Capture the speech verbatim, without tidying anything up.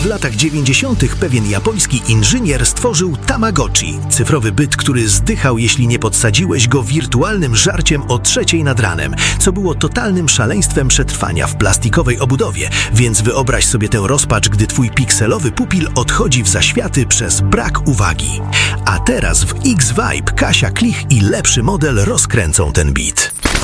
W latach dziewięćdziesiątych pewien japoński inżynier stworzył Tamagotchi, cyfrowy byt, który zdychał, jeśli nie podsadziłeś go wirtualnym żarciem o trzeciej nad ranem, co było totalnym szaleństwem przetrwania w plastikowej obudowie, więc wyobraź sobie tę rozpacz, gdy twój pikselowy pupil odchodzi w zaświaty przez brak uwagi. A teraz w X-Vibe Kasia Klich i lepszy model rozkręcą ten bit.